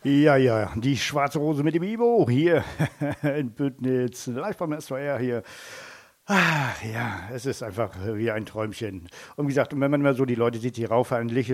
Ja, ja, die schwarze Rose mit dem Ivo hier in Büdnitz, live vom SVR hier. Ja, es ist einfach wie ein Träumchen. Und wie gesagt, und wenn man immer so die Leute sieht, die raufen,